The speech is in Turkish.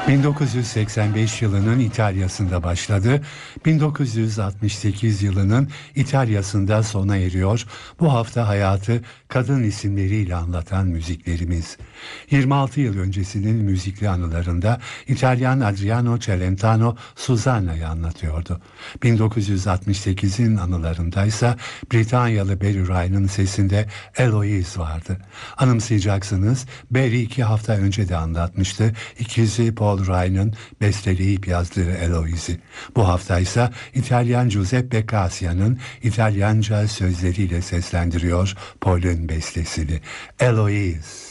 1985 yılının İtalya'sında başladı. 1968 yılının İtalya'sında sona eriyor. Bu hafta hayatı kadın isimleriyle anlatan müziklerimiz. 26 yıl öncesinin müzikli anılarında İtalyan Adriano Celentano Susanna'yı anlatıyordu. 1968'in anılarındaysa Britanyalı Barry Ryan'ın sesinde Eloise vardı. Anımsayacaksınız, Barry 2 hafta önce de anlatmıştı. İkizi Paul Ryan'ın besteleyip yazdığı Eloise'i. Bu hafta ise İtalyan Giuseppe Cassia'nın İtalyanca sözleriyle seslendiriyor Paul'ün bestesini. Eloise.